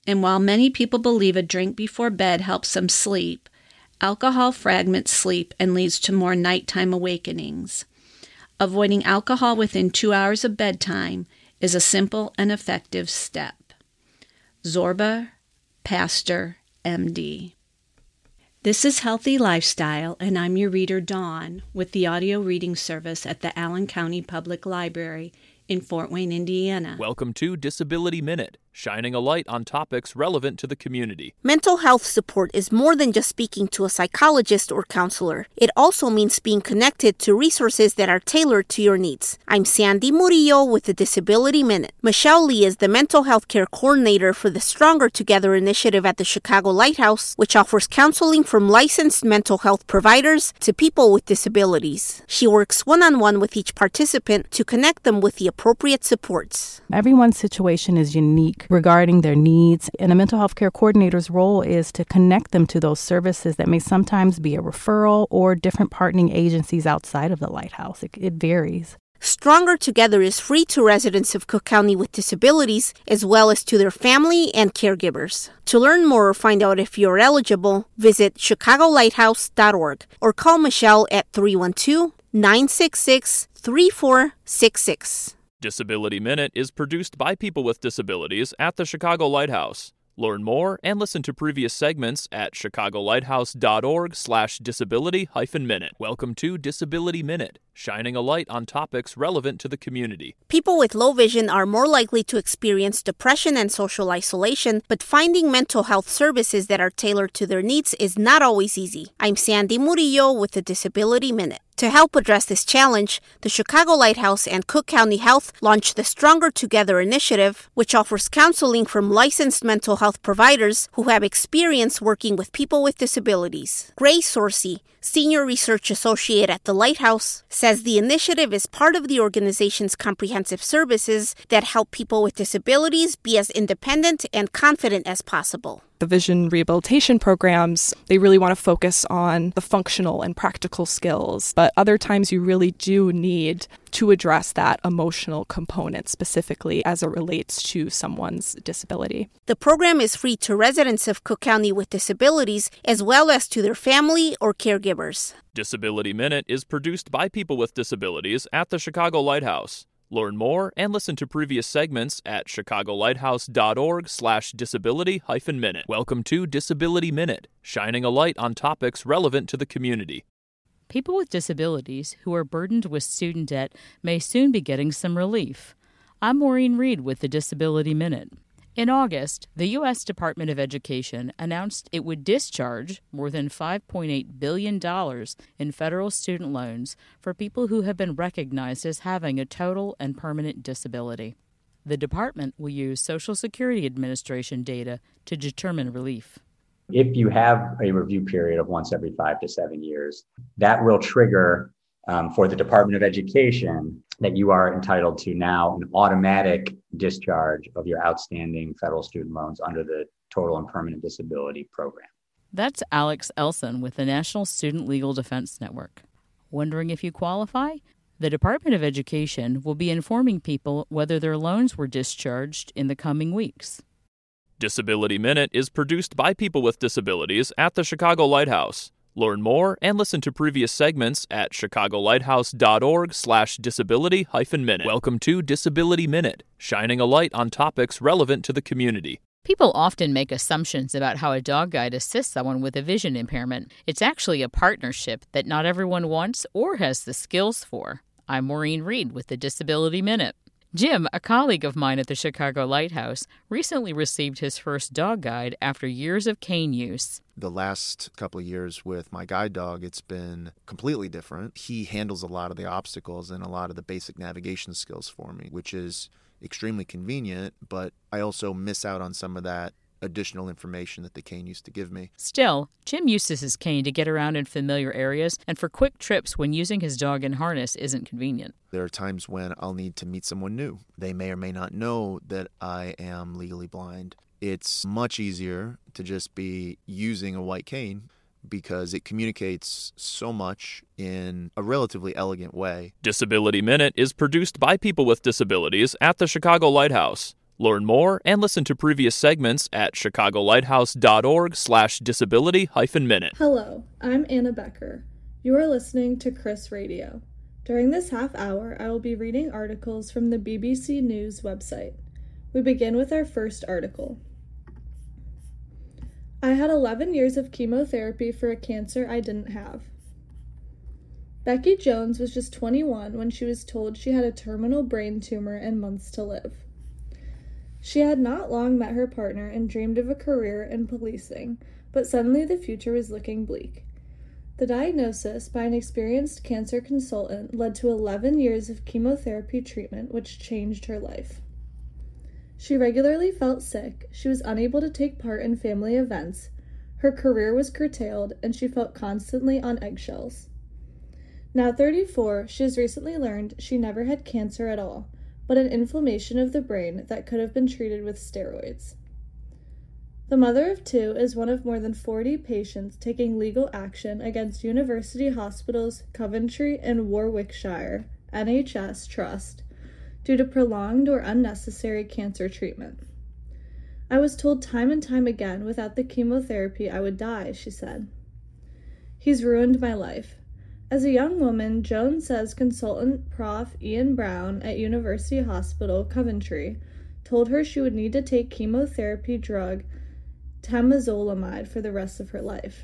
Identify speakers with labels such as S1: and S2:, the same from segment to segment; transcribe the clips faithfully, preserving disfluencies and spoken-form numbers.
S1: And while many people believe a drink before bed helps them sleep, alcohol fragments sleep and leads to more nighttime awakenings. Avoiding alcohol within two hours of bedtime is a simple and effective step. Zorba Pastor, M D. This is Healthy Lifestyle, and I'm your reader, Dawn, with the audio reading service at the Allen County Public Library in Fort Wayne, Indiana.
S2: Welcome to Disability Minute, shining a light on topics relevant to the community.
S3: Mental health support is more than just speaking to a psychologist or counselor. It also means being connected to resources that are tailored to your needs. I'm Sandy Murillo with the Disability Minute. Michelle Lee is the mental health care coordinator for the Stronger Together initiative at the Chicago Lighthouse, which offers counseling from licensed mental health providers to people with disabilities. She works one-on-one with each participant to connect them with the appropriate supports.
S4: Everyone's situation is unique regarding their needs, and a mental health care coordinator's role is to connect them to those services that may sometimes be a referral or different partnering agencies outside of the Lighthouse. It, it varies.
S3: Stronger Together is free to residents of Cook County with disabilities, as well as to their family and caregivers. To learn more or find out if you're eligible, visit chicago lighthouse dot org or call Michelle at three one two, nine six six, three four six six.
S2: Disability Minute is produced by people with disabilities at the Chicago Lighthouse. Learn more and listen to previous segments at chicago lighthouse dot org slash disability hyphen minute. Welcome to Disability Minute, shining a light on topics relevant to the community.
S3: People with low vision are more likely to experience depression and social isolation, but finding mental health services that are tailored to their needs is not always easy. I'm Sandy Murillo with the Disability Minute. To help address this challenge, the Chicago Lighthouse and Cook County Health launched the Stronger Together initiative, which offers counseling from licensed mental health providers who have experience working with people with disabilities. Grace Sorsey, Senior Research Associate at the Lighthouse, says the initiative is part of the organization's comprehensive services that help people with disabilities be as independent and confident as possible.
S5: The vision rehabilitation programs, they really want to focus on the functional and practical skills, but other times you really do need to address that emotional component specifically as it relates to someone's disability.
S3: The program is free to residents of Cook County with disabilities as well as to their family or caregivers.
S2: Disability Minute is produced by people with disabilities at the Chicago Lighthouse. Learn more and listen to previous segments at chicago lighthouse dot org slash disability hyphen minute. Welcome to Disability Minute, shining a light on topics relevant to the community.
S6: People with disabilities who are burdened with student debt may soon be getting some relief. I'm Maureen Reed with the Disability Minute. In August, the U S Department of Education announced it would discharge more than five point eight billion dollars in federal student loans for people who have been recognized as having a total and permanent disability. The department will use Social Security Administration data to determine relief.
S7: If you have a review period of once every five to seven years, that will trigger um, for the Department of Education that you are entitled to now an automatic discharge of your outstanding federal student loans under the Total and Permanent Disability Program.
S6: That's Alex Elson with the National Student Legal Defense Network. Wondering if you qualify? The Department of Education will be informing people whether their loans were discharged in the coming weeks.
S2: Disability Minute is produced by people with disabilities at the Chicago Lighthouse. Learn more and listen to previous segments at chicago lighthouse dot org slash disability hyphen minute. Welcome to Disability Minute, shining a light on topics relevant to the community.
S6: People often make assumptions about how a dog guide assists someone with a vision impairment. It's actually a partnership that not everyone wants or has the skills for. I'm Maureen Reed with the Disability Minute. Jim, a colleague of mine at the Chicago Lighthouse, recently received his first dog guide after years of cane use.
S8: The last couple of years with my guide dog, it's been completely different. He handles a lot of the obstacles and a lot of the basic navigation skills for me, which is extremely convenient, but I also miss out on some of that additional information that the cane used to give me.
S6: Still, Jim uses his cane to get around in familiar areas and for quick trips when using his dog in harness isn't convenient.
S8: There are times when I'll need to meet someone new. They may or may not know that I am legally blind. It's much easier to just be using a white cane because it communicates so much in a relatively elegant way.
S2: Disability Minute is produced by people with disabilities at the Chicago Lighthouse. Learn more and listen to previous segments at chicagolighthouse.org slash disability hyphen minute.
S9: Hello, I'm Anna Becker. You are listening to Chris Radio. During this half hour, I will be reading articles from the B B C News website. We begin with our first article. I had eleven years of chemotherapy for a cancer I didn't have. Becky Jones was just twenty-one when she was told she had a terminal brain tumor and months to live. She had not long met her partner and dreamed of a career in policing, but suddenly the future was looking bleak. The diagnosis by an experienced cancer consultant led to eleven years of chemotherapy treatment, which changed her life. She regularly felt sick, she was unable to take part in family events, her career was curtailed, and she felt constantly on eggshells. Now thirty-four, she has recently learned she never had cancer at all, but an inflammation of the brain that could have been treated with steroids. The mother of two is one of more than forty patients taking legal action against University Hospitals Coventry and Warwickshire N H S Trust due to prolonged or unnecessary cancer treatment. I was told time and time again without the chemotherapy I would die, she said. He's ruined my life. As a young woman, Jones says consultant Professor Ian Brown at University Hospital Coventry told her she would need to take chemotherapy drug temozolomide for the rest of her life.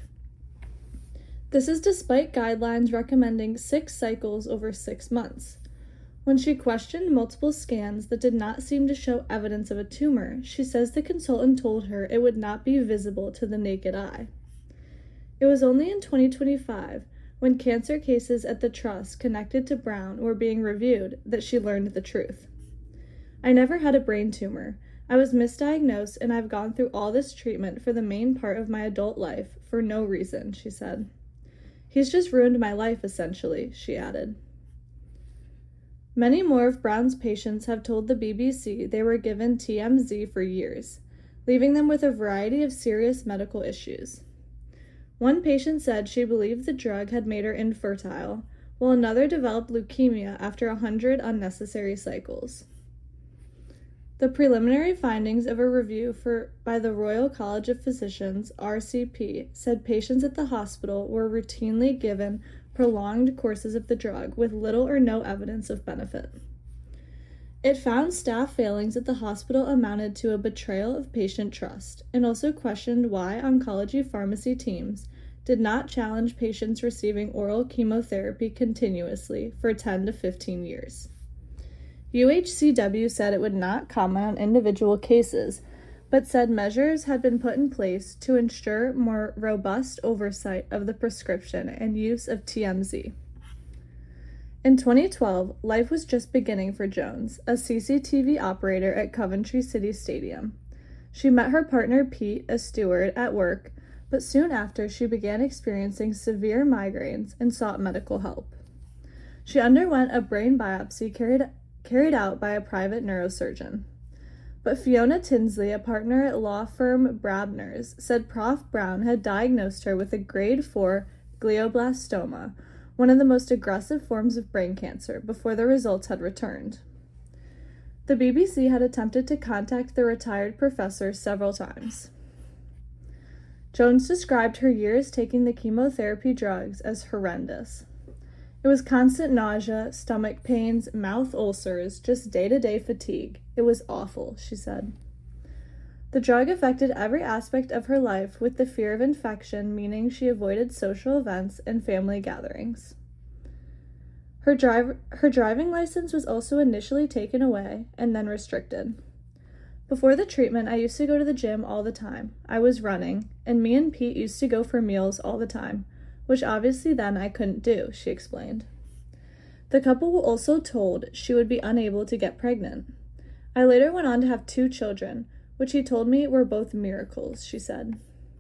S9: This is despite guidelines recommending six cycles over six months. When she questioned multiple scans that did not seem to show evidence of a tumor, she says the consultant told her it would not be visible to the naked eye. It was only in twenty twenty-five, when cancer cases at the trust connected to Brown were being reviewed, that she learned the truth. I never had a brain tumor. I was misdiagnosed, and I've gone through all this treatment for the main part of my adult life for no reason, she said. He's just ruined my life, essentially, she added. Many more of Brown's patients have told the B B C they were given T M Z for years, leaving them with a variety of serious medical issues. One patient said she believed the drug had made her infertile, while another developed leukemia after a hundred unnecessary cycles. The preliminary findings of a review for, by the Royal College of Physicians, R C P, said patients at the hospital were routinely given prolonged courses of the drug with little or no evidence of benefit. It found staff failings at the hospital amounted to a betrayal of patient trust, and also questioned why oncology pharmacy teams did not challenge patients receiving oral chemotherapy continuously for ten to fifteen years. U H C W said it would not comment on individual cases, but said measures had been put in place to ensure more robust oversight of the prescription and use of T M Z. In twenty twelve, life was just beginning for Jones, a C C T V operator at Coventry City Stadium. She met her partner Pete, a steward, at work, but soon after she began experiencing severe migraines and sought medical help. She underwent a brain biopsy carried, carried out by a private neurosurgeon. But Fiona Tinsley, a partner at law firm Brabner's, said Professor Brown had diagnosed her with a grade four glioblastoma, one of the most aggressive forms of brain cancer, before the results had returned. The B B C had attempted to contact the retired professor several times. Jones described her years taking the chemotherapy drugs as horrendous. It was constant nausea, stomach pains, mouth ulcers, just day-to-day fatigue. It was awful, she said. The drug affected every aspect of her life, with the fear of infection meaning she avoided social events and family gatherings. Her, drive, her driving license was also initially taken away and then restricted. Before the treatment, I used to go to the gym all the time. I was running, and me and Pete used to go for meals all the time, which obviously then I couldn't do, she explained. The couple were also told she would be unable to get pregnant. I later went on to have two children, which he told me were both miracles, she said.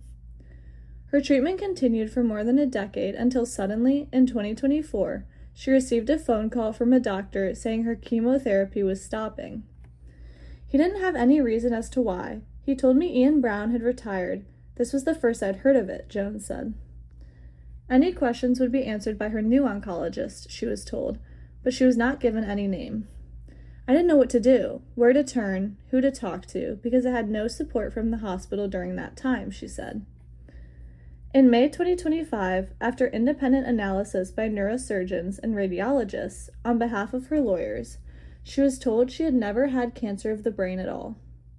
S9: Her treatment continued for more than a decade until suddenly, in twenty twenty-four, she received a phone call from a doctor saying her chemotherapy was stopping. He didn't have any reason as to why. He told me Ian Brown had retired. This was the first I'd heard of it, Jones said. Any questions would be answered by her new oncologist, she was told, but she was not given any name. I didn't know what to do, where to turn, who to talk to, because I had no support from the hospital during that time, she said. In May twenty twenty-five, after independent analysis by neurosurgeons and radiologists on behalf of her lawyers, she was told she had never had cancer of the brain at all.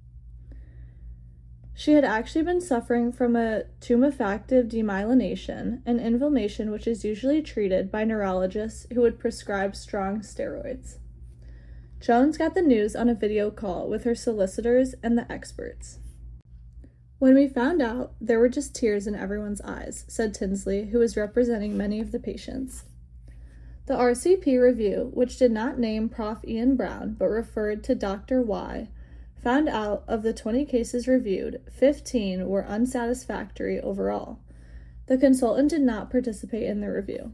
S9: She had actually been suffering from a tumefactive demyelination, an inflammation which is usually treated by neurologists who would prescribe strong steroids. Jones got the news on a video call with her solicitors and the experts. When we found out, there were just tears in everyone's eyes, said Tinsley, who was representing many of the patients. The R C P review, which did not name Professor Ian Brown but referred to Doctor Y, found out of the twenty cases reviewed, fifteen were unsatisfactory overall. The consultant did not participate in the review.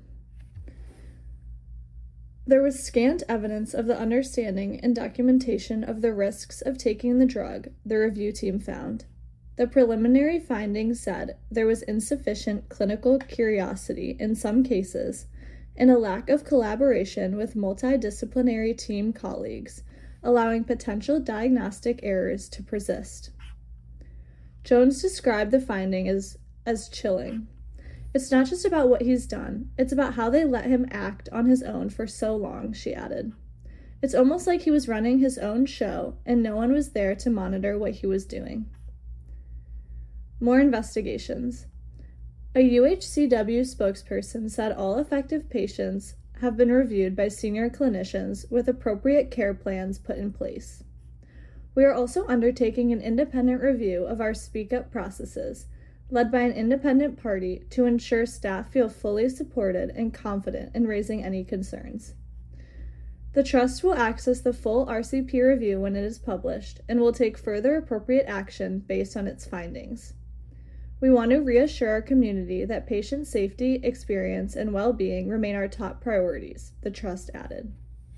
S9: There was scant evidence of the understanding and documentation of the risks of taking the drug, the review team found. The preliminary findings said there was insufficient clinical curiosity in some cases and a lack of collaboration with multidisciplinary team colleagues, allowing potential diagnostic errors to persist. Jones described the finding as, as chilling. It's not just about what he's done, it's about how they let him act on his own for so long, she added. It's almost like he was running his own show and no one was there to monitor what he was doing. More investigations. A U H C W spokesperson said all affected patients have been reviewed by senior clinicians with appropriate care plans put in place. We are also undertaking an independent review of our Speak Up processes, led by an independent party, to ensure staff feel fully supported and confident in raising any concerns. The Trust will access the full R C P review when it is published and will take further appropriate action based on its findings. We want to reassure our community that patient safety, experience, and well-being remain our top priorities, the Trust added.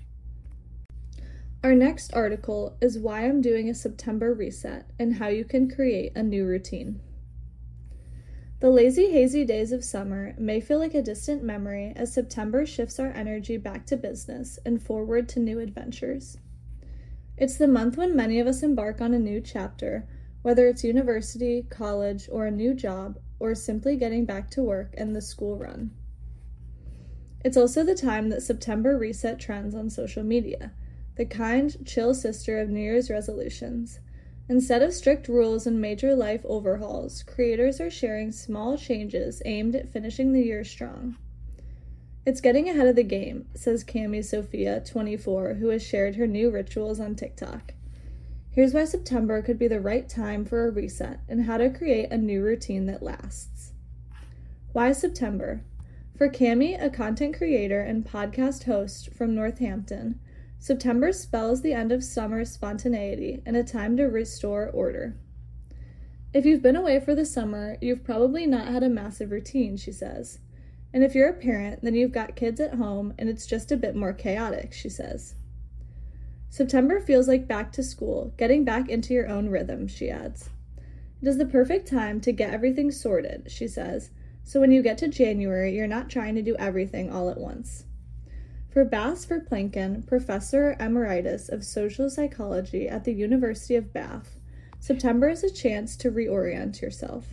S9: Our next article is Why I'm Doing a September Reset and How You Can Create a New Routine. The lazy, hazy days of summer may feel like a distant memory as September shifts our energy back to business and forward to new adventures. It's the month when many of us embark on a new chapter, whether it's university, college, or a new job, or simply getting back to work and the school run. It's also the time that September reset trends on social media, the kind, chill sister of New Year's resolutions. Instead of strict rules and major life overhauls, creators are sharing small changes aimed at finishing the year strong. It's getting ahead of the game, says Cami Sophia, twenty-four, who has shared her new rituals on TikTok. Here's why September could be the right time for a reset and how to create a new routine that lasts. Why September? For Cami, a content creator and podcast host from Northampton, September spells the end of summer spontaneity and a time to restore order. If you've been away for the summer, you've probably not had a massive routine, she says. And if you're a parent, then you've got kids at home and it's just a bit more chaotic, she says. September feels like back to school, getting back into your own rhythm, she adds. It is the perfect time to get everything sorted, she says, so when you get to January, you're not trying to do everything all at once. For Bas Verplanken, Professor Emeritus of Social Psychology at the University of Bath, September is a chance to reorient yourself.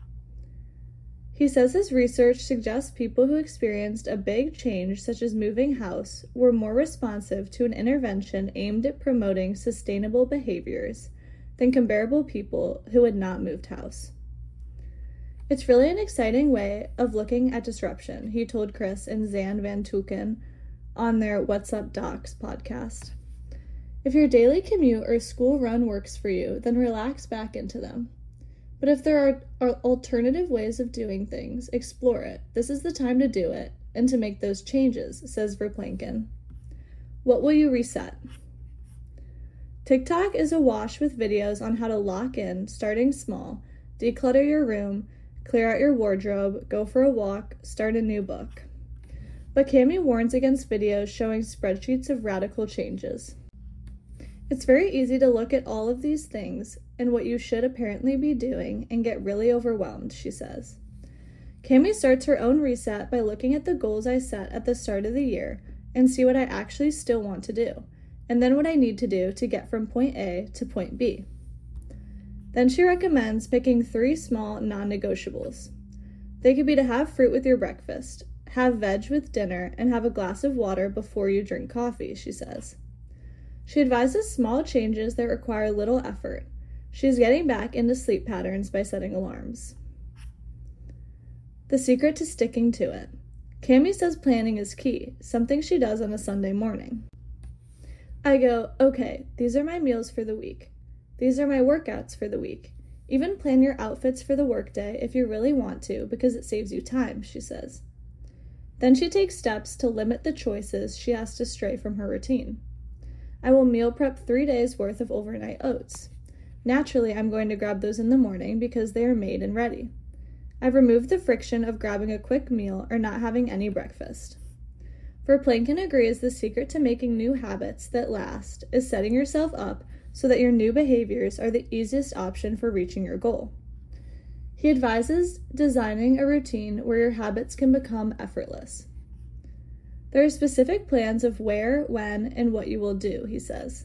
S9: He says his research suggests people who experienced a big change, such as moving house, were more responsive to an intervention aimed at promoting sustainable behaviors than comparable people who had not moved house. It's really an exciting way of looking at disruption, he told Chris and Zan Van Tuken on their What's Up Docs podcast. If your daily commute or school run works for you, then relax back into them. But if there are, are alternative ways of doing things, explore it. This is the time to do it and to make those changes, says Verplanken. What will you reset? TikTok is awash with videos on how to lock in, starting small, declutter your room, clear out your wardrobe, go for a walk, start a new book. But Cami warns against videos showing spreadsheets of radical changes. It's very easy to look at all of these things and what you should apparently be doing and get really overwhelmed, she says. Cami starts her own reset by looking at the goals I set at the start of the year and see what I actually still want to do, and then what I need to do to get from point A to point B. Then she recommends picking three small non-negotiables. They could be to have fruit with your breakfast, have veg with dinner, and have a glass of water before you drink coffee, she says. She advises small changes that require little effort. She's getting back into sleep patterns by setting alarms. The secret to sticking to it. Cami says planning is key, something she does on a Sunday morning. I go, okay, these are my meals for the week. These are my workouts for the week. Even plan your outfits for the workday if you really want to, because it saves you time, she says. Then she takes steps to limit the choices she has to stray from her routine. I will meal prep three days worth of overnight oats. Naturally, I'm going to grab those in the morning because they are made and ready. I've removed the friction of grabbing a quick meal or not having any breakfast. Verplanken agrees the secret to making new habits that last is setting yourself up so that your new behaviors are the easiest option for reaching your goal. He advises designing a routine where your habits can become effortless. There are specific plans of where, when, and what you will do, he says.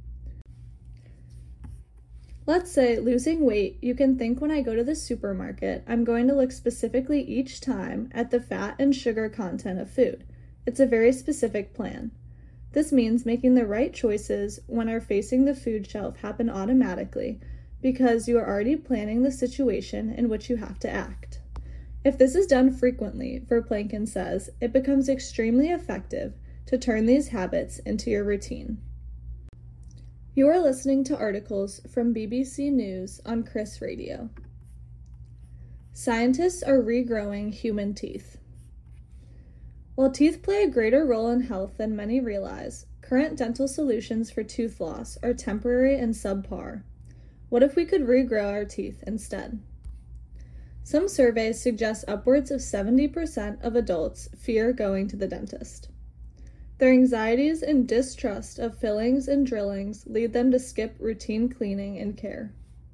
S9: Let's say losing weight, you can think when I go to the supermarket, I'm going to look specifically each time at the fat and sugar content of food. It's a very specific plan. This means making the right choices when are facing the food shelf happen automatically because you are already planning the situation in which you have to act. If this is done frequently, Verplanken says, it becomes extremely effective to turn these habits into your routine. You are listening to articles from B B C News on Chris Radio. Scientists are regrowing human teeth. While teeth play a greater role in health than many realize, current dental solutions for tooth loss are temporary and subpar. What if we could regrow our teeth instead? Some surveys suggest upwards of seventy percent of adults fear going to the dentist. Their anxieties and distrust of fillings and drillings lead them to skip routine cleaning and care.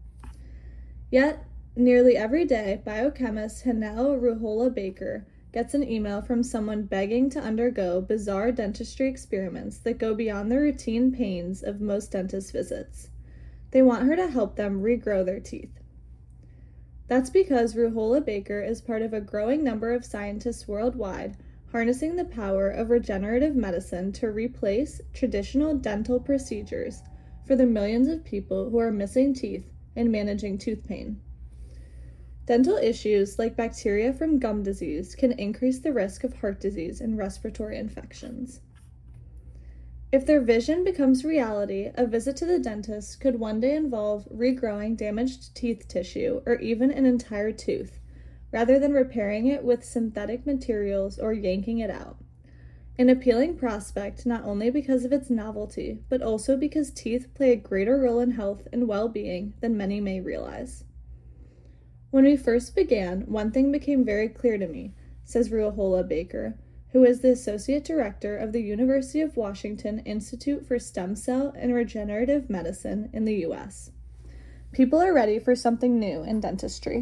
S9: Yet, nearly every day, biochemist Hanel Ruhola-Baker gets an email from someone begging to undergo bizarre dentistry experiments that go beyond the routine pains of most dentist visits. They want her to help them regrow their teeth. That's because Ruhola-Baker is part of a growing number of scientists worldwide harnessing the power of regenerative medicine to replace traditional dental procedures for the millions of people who are missing teeth and managing tooth pain. Dental issues like bacteria from gum disease can increase the risk of heart disease and respiratory infections. If their vision becomes reality, a visit to the dentist could one day involve regrowing damaged teeth tissue or even an entire tooth, rather than repairing it with synthetic materials or yanking it out. An appealing prospect not only because of its novelty, but also because teeth play a greater role in health and well-being than many may realize. When we first began, one thing became very clear to me, says Ruhola-Baker, who is the Associate Director of the University of Washington Institute for Stem Cell and Regenerative Medicine in the U S. People are ready for something new in dentistry.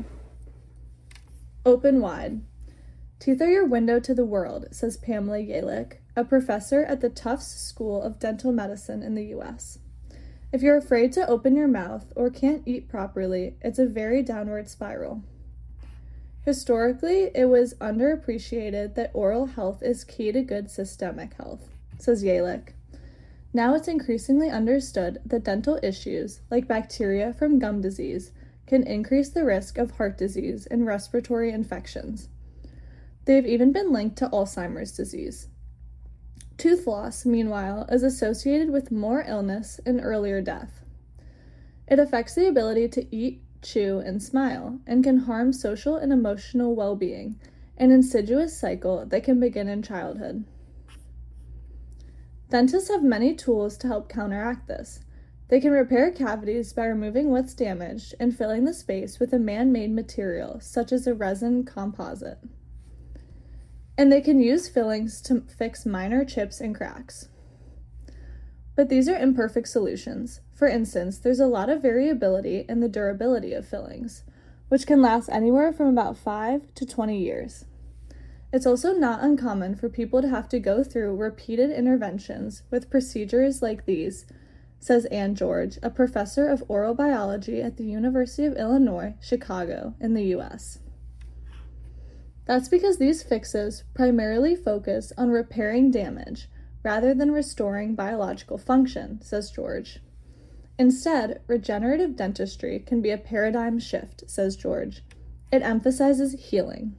S9: Open wide. Teeth are your window to the world, says Pamela Yalick, a professor at the Tufts School of Dental Medicine in the U S. If you're afraid to open your mouth or can't eat properly, it's a very downward spiral. Historically, it was underappreciated that oral health is key to good systemic health, says Yalick. Now it's increasingly understood that dental issues, like bacteria from gum disease, can increase the risk of heart disease and respiratory infections. They've even been linked to Alzheimer's disease. Tooth loss, meanwhile, is associated with more illness and earlier death. It affects the ability to eat, chew, and smile, and can harm social and emotional well-being, an insidious cycle that can begin in childhood. Dentists have many tools to help counteract this. They can repair cavities by removing what's damaged and filling the space with a man-made material, such as a resin composite. And they can use fillings to fix minor chips and cracks. But these are imperfect solutions. For instance, there's a lot of variability in the durability of fillings, which can last anywhere from about five to twenty years. It's also not uncommon for people to have to go through repeated interventions with procedures like these, says Ann George, a professor of oral biology at the University of Illinois, Chicago, in the U S. That's because these fixes primarily focus on repairing damage rather than restoring biological function, says George. Instead, regenerative dentistry can be a paradigm shift, says George. It emphasizes healing.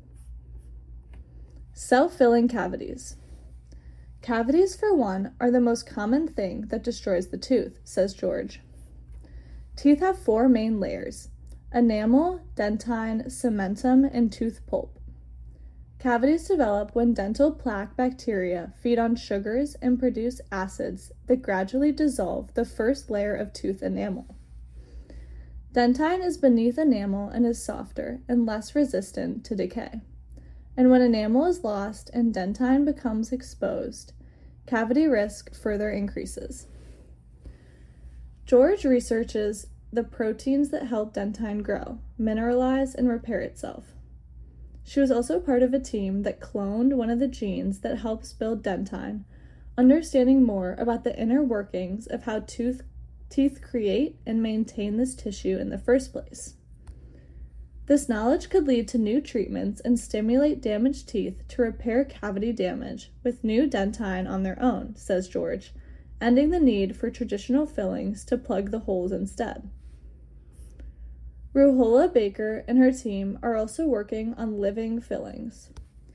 S9: Self-filling cavities. Cavities, for one, are the most common thing that destroys the tooth, says George. Teeth have four main layers: enamel, dentine, cementum, and tooth pulp. Cavities develop when dental plaque bacteria feed on sugars and produce acids that gradually dissolve the first layer of tooth enamel. Dentine is beneath enamel and is softer and less resistant to decay. And when enamel is lost and dentine becomes exposed, cavity risk further increases. George researches the proteins that help dentine grow, mineralize, and repair itself. She was also part of a team that cloned one of the genes that helps build dentine, understanding more about the inner workings of how tooth, teeth create and maintain this tissue in the first place. This knowledge could lead to new treatments and stimulate damaged teeth to repair cavity damage with new dentine on their own, says George, ending the need for traditional fillings to plug the holes instead. Ruhola Baker and her team are also working on living fillings,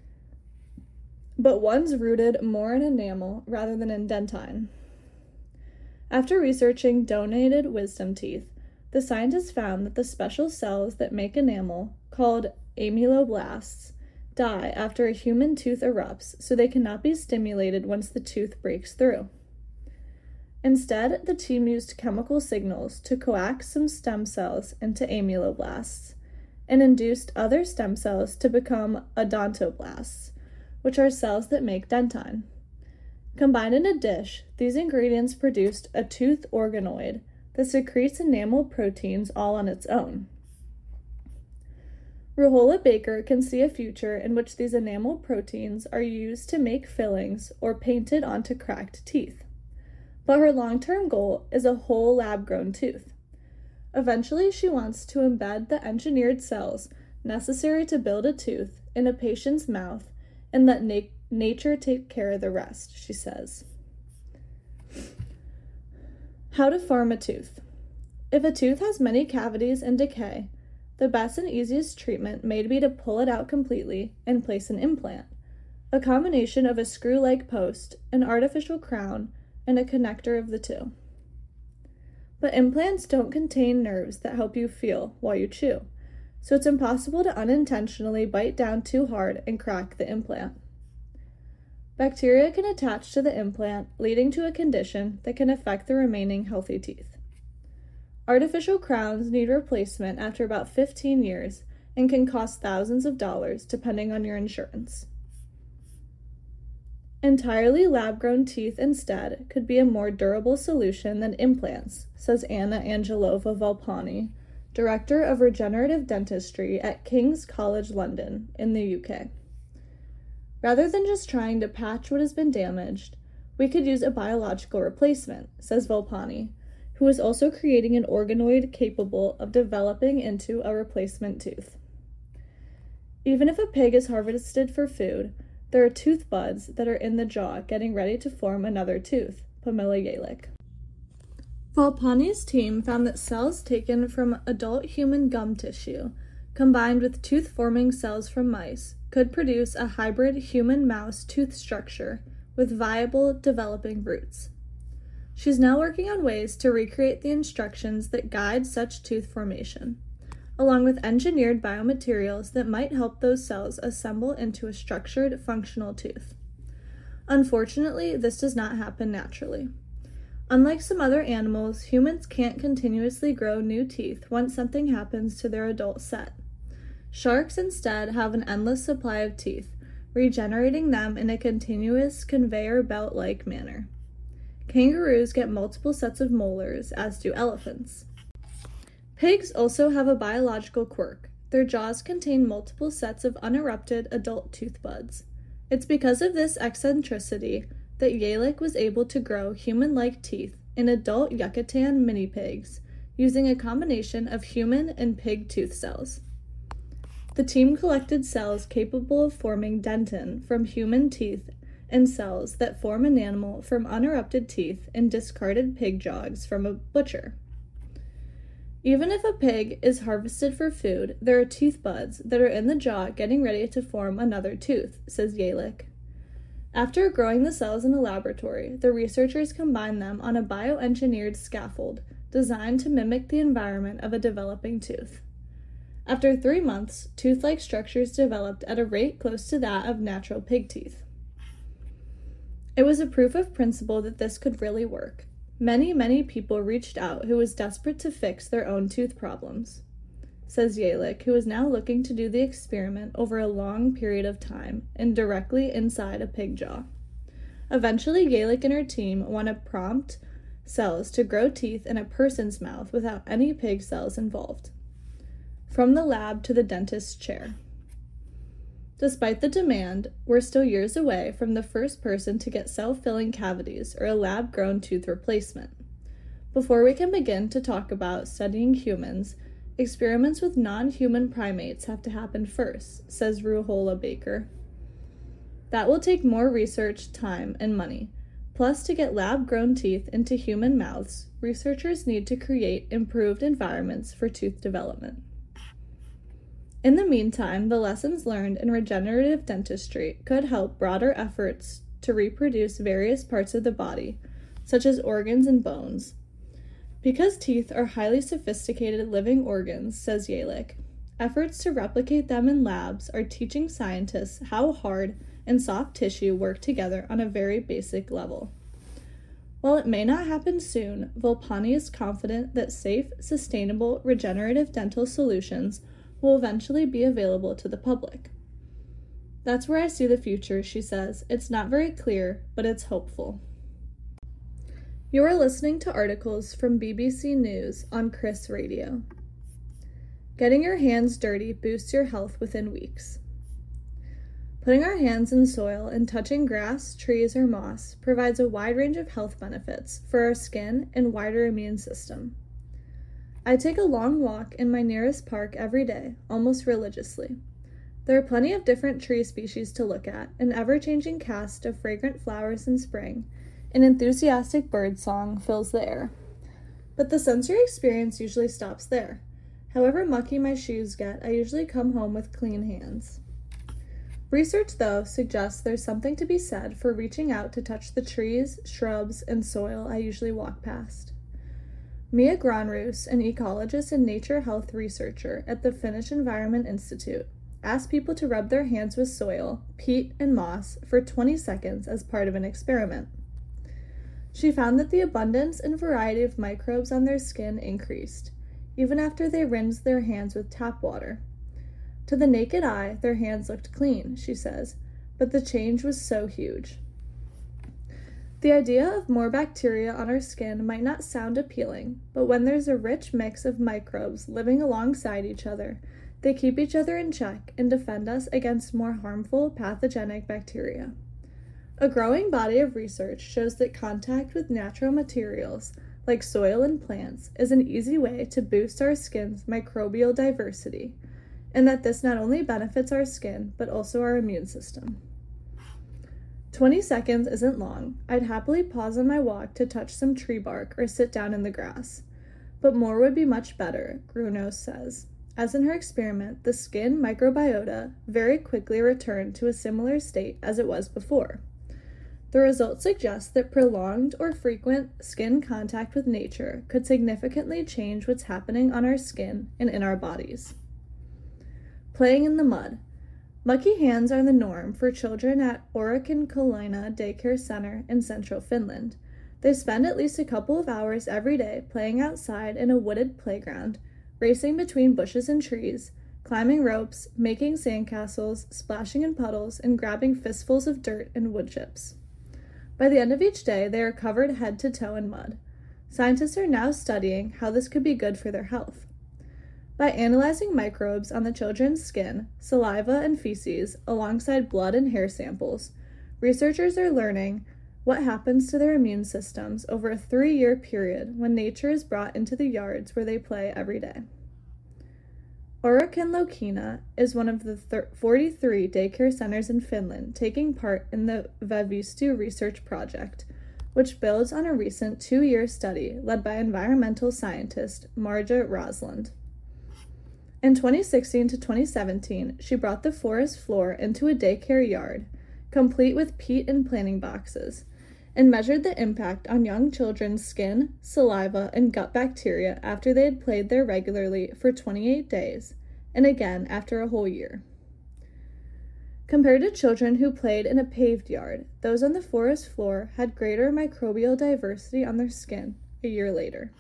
S9: but one's rooted more in enamel rather than in dentine. After researching donated wisdom teeth, the scientists found that the special cells that make enamel, called amyloblasts, die after a human tooth erupts, so they cannot be stimulated once the tooth breaks through. Instead, the team used chemical signals to coax some stem cells into amyloblasts and induced other stem cells to become odontoblasts, which are cells that make dentine. Combined in a dish, these ingredients produced a tooth organoid that secretes enamel proteins all on its own. Ruhola Baker can see a future in which these enamel proteins are used to make fillings or painted onto cracked teeth. But her long-term goal is a whole lab-grown tooth. Eventually, she wants to embed the engineered cells necessary to build a tooth in a patient's mouth and let na- nature take care of the rest, she says. How to form a tooth. If a tooth has many cavities and decay, the best and easiest treatment may be to pull it out completely and place an implant, a combination of a screw-like post, an artificial crown, and a connector of the two. But implants don't contain nerves that help you feel while you chew, so it's impossible to unintentionally bite down too hard and crack the implant. Bacteria can attach to the implant, leading to a condition that can affect the remaining healthy teeth. Artificial crowns need replacement after about fifteen years and can cost thousands of dollars depending on your insurance. Entirely lab-grown teeth instead could be a more durable solution than implants, says Anna Angelova Volpani, Director of Regenerative Dentistry at King's College London in the U K. Rather than just trying to patch what has been damaged, we could use a biological replacement, says Volpani, who is also creating an organoid capable of developing into a replacement tooth. Even if a pig is harvested for food, there are tooth buds that are in the jaw getting ready to form another tooth, Pamela Yalick. Volpani's team found that cells taken from adult human gum tissue, combined with tooth-forming cells from mice, could produce a hybrid human-mouse tooth structure with viable developing roots. She's now working on ways to recreate the instructions that guide such tooth formation, along with engineered biomaterials that might help those cells assemble into a structured, functional tooth. Unfortunately, this does not happen naturally. Unlike some other animals, humans can't continuously grow new teeth once something happens to their adult set. Sharks instead have an endless supply of teeth, regenerating them in a continuous conveyor belt-like manner. Kangaroos get multiple sets of molars, as do elephants. Pigs also have a biological quirk. Their jaws contain multiple sets of unerupted adult tooth buds. It's because of this eccentricity that Jalick was able to grow human-like teeth in adult Yucatan mini pigs, using a combination of human and pig tooth cells. The team collected cells capable of forming dentin from human teeth and cells that form enamel from unerupted teeth and discarded pig jaws from a butcher. Even if a pig is harvested for food, there are tooth buds that are in the jaw getting ready to form another tooth, says Jalick. After growing the cells in a laboratory, the researchers combined them on a bioengineered scaffold designed to mimic the environment of a developing tooth. After three months, tooth-like structures developed at a rate close to that of natural pig teeth. It was a proof of principle that this could really work. Many, many people reached out who was desperate to fix their own tooth problems, says Jalick, who is now looking to do the experiment over a long period of time and directly inside a pig jaw. Eventually, Jalick and her team want to prompt cells to grow teeth in a person's mouth without any pig cells involved. From the lab to the dentist's chair. Despite the demand, we're still years away from the first person to get self-filling cavities or a lab-grown tooth replacement. Before we can begin to talk about studying humans, experiments with non-human primates have to happen first, says Ruhola Baker. That will take more research, time, and money. Plus, to get lab-grown teeth into human mouths, researchers need to create improved environments for tooth development. In the meantime, the lessons learned in regenerative dentistry could help broader efforts to reproduce various parts of the body, such as organs and bones. Because teeth are highly sophisticated living organs, says Jalick, efforts to replicate them in labs are teaching scientists how hard and soft tissue work together on a very basic level. While it may not happen soon, Volpani is confident that safe, sustainable, regenerative dental solutions will eventually be available to the public. That's where I see the future, she says. It's not very clear, but it's hopeful. You are listening to articles from B B C News on Chris Radio. Getting your hands dirty boosts your health within weeks. Putting our hands in soil and touching grass, trees, or moss provides a wide range of health benefits for our skin and wider immune system. I take a long walk in my nearest park every day, almost religiously. There are plenty of different tree species to look at, an ever-changing cast of fragrant flowers in spring, and enthusiastic bird song fills the air. But the sensory experience usually stops there. However mucky my shoes get, I usually come home with clean hands. Research, though, suggests there's something to be said for reaching out to touch the trees, shrubs, and soil I usually walk past. Mia Granrus, an ecologist and nature health researcher at the Finnish Environment Institute, asked people to rub their hands with soil, peat, and moss for twenty seconds as part of an experiment. She found that the abundance and variety of microbes on their skin increased, even after they rinsed their hands with tap water. To the naked eye, their hands looked clean, she says, but the change was so huge. The idea of more bacteria on our skin might not sound appealing, but when there's a rich mix of microbes living alongside each other, they keep each other in check and defend us against more harmful pathogenic bacteria. A growing body of research shows that contact with natural materials, like soil and plants, is an easy way to boost our skin's microbial diversity, and that this not only benefits our skin, but also our immune system. twenty seconds isn't long. I'd happily pause on my walk to touch some tree bark or sit down in the grass. But more would be much better, Grunos says. As in her experiment, the skin microbiota very quickly returned to a similar state as it was before. The results suggest that prolonged or frequent skin contact with nature could significantly change what's happening on our skin and in our bodies. Playing in the mud. Mucky hands are the norm for children at Orikon-Kolina Daycare Center in central Finland. They spend at least a couple of hours every day playing outside in a wooded playground, racing between bushes and trees, climbing ropes, making sandcastles, splashing in puddles, and grabbing fistfuls of dirt and wood chips. By the end of each day, they are covered head to toe in mud. Scientists are now studying how this could be good for their health. By analyzing microbes on the children's skin, saliva, and feces, alongside blood and hair samples, researchers are learning what happens to their immune systems over a three-year period when nature is brought into the yards where they play every day. Aurakinloukina is one of the forty-three daycare centers in Finland taking part in the Vaivistu research project, which builds on a recent two-year study led by environmental scientist Marja Rosland. In twenty sixteen to twenty seventeen, she brought the forest floor into a daycare yard, complete with peat and planting boxes, and measured the impact on young children's skin, saliva, and gut bacteria after they had played there regularly for twenty-eight days, and again after a whole year. Compared to children who played in a paved yard, those on the forest floor had greater microbial diversity on their skin a year later.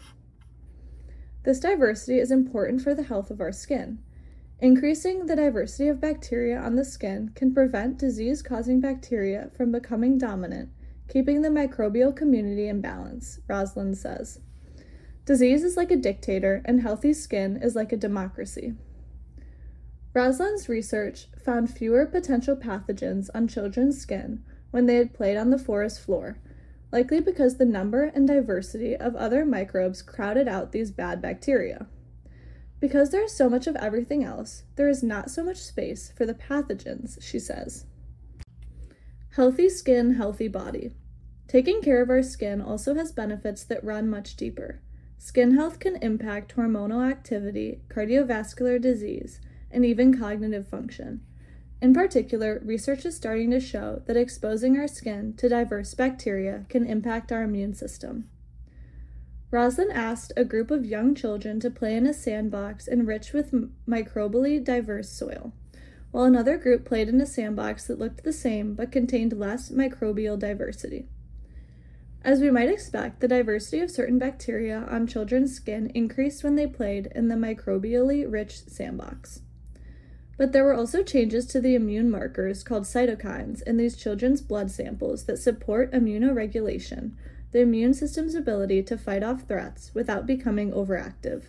S9: This diversity is important for the health of our skin. Increasing the diversity of bacteria on the skin can prevent disease-causing bacteria from becoming dominant, keeping the microbial community in balance, Rosland says. Disease is like a dictator, and healthy skin is like a democracy. Rosland's research found fewer potential pathogens on children's skin when they had played on the forest floor, likely because the number and diversity of other microbes crowded out these bad bacteria. Because there is so much of everything else, there is not so much space for the pathogens, she says. Healthy skin, healthy body. Taking care of our skin also has benefits that run much deeper. Skin health can impact hormonal activity, cardiovascular disease, and even cognitive function. In particular, research is starting to show that exposing our skin to diverse bacteria can impact our immune system. Rosland asked a group of young children to play in a sandbox enriched with m- microbially diverse soil, while another group played in a sandbox that looked the same but contained less microbial diversity. As we might expect, the diversity of certain bacteria on children's skin increased when they played in the microbially rich sandbox. But there were also changes to the immune markers called cytokines in these children's blood samples that support immunoregulation, the immune system's ability to fight off threats without becoming overactive.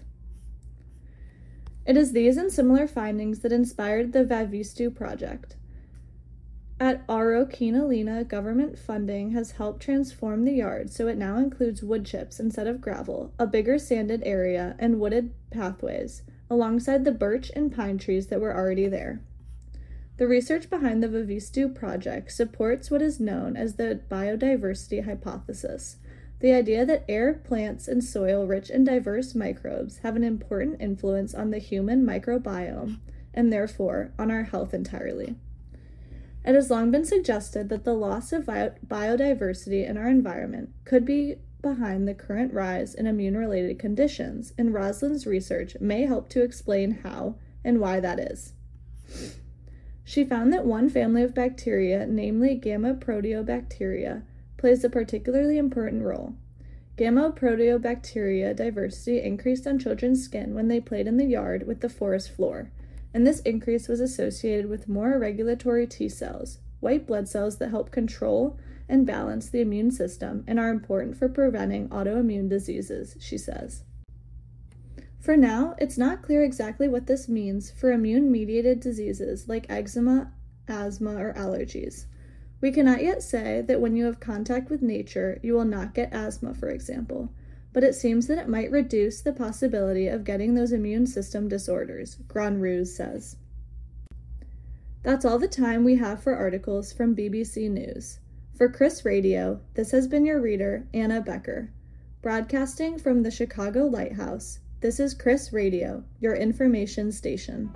S9: It is these and similar findings that inspired the Vaivistu project. At Aurakinloukina, government funding has helped transform the yard so it now includes wood chips instead of gravel, a bigger sanded area, and wooded pathways, alongside the birch and pine trees that were already there. The research behind the Vaivistu project supports what is known as the biodiversity hypothesis, the idea that air, plants, and soil rich in diverse microbes have an important influence on the human microbiome and therefore on our health entirely. It has long been suggested that the loss of bio- biodiversity in our environment could be behind the current rise in immune-related conditions, and Rosland's research may help to explain how and why that is. She found that one family of bacteria, namely Gamma proteobacteria, plays a particularly important role. Gamma proteobacteria diversity increased on children's skin when they played in the yard with the forest floor, and this increase was associated with more regulatory T cells, white blood cells that help control and balance the immune system and are important for preventing autoimmune diseases, she says. For now, it's not clear exactly what this means for immune-mediated diseases like eczema, asthma, or allergies. We cannot yet say that when you have contact with nature, you will not get asthma, for example, but it seems that it might reduce the possibility of getting those immune system disorders, Granruz says. That's all the time we have for articles from B B C News. For Chris Radio, this has been your reader, Anna Becker. Broadcasting from the Chicago Lighthouse, this is Chris Radio, your information station.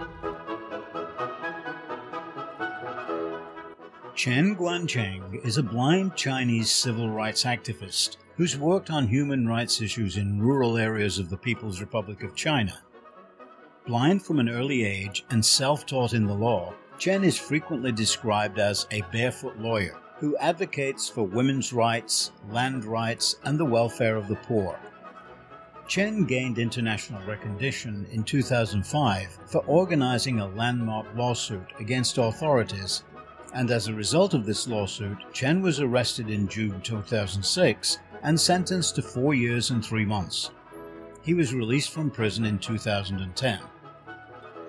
S10: Chen Guangcheng is a blind Chinese civil rights activist who's worked on human rights issues in rural areas of the People's Republic of China. Blind from an early age and self-taught in the law, Chen is frequently described as a barefoot lawyer who advocates for women's rights, land rights, and the welfare of the poor. Chen gained international recognition in two thousand five for organizing a landmark lawsuit against authorities, and as a result of this lawsuit, Chen was arrested in June two thousand six and sentenced to four years and three months. He was released from prison in two thousand ten.